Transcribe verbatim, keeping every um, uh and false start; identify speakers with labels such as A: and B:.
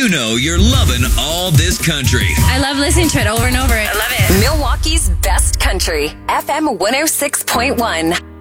A: you know you're loving all this country.
B: I love listening to it over and over. I love it.
C: Milwaukee's best country, F M one oh six point one.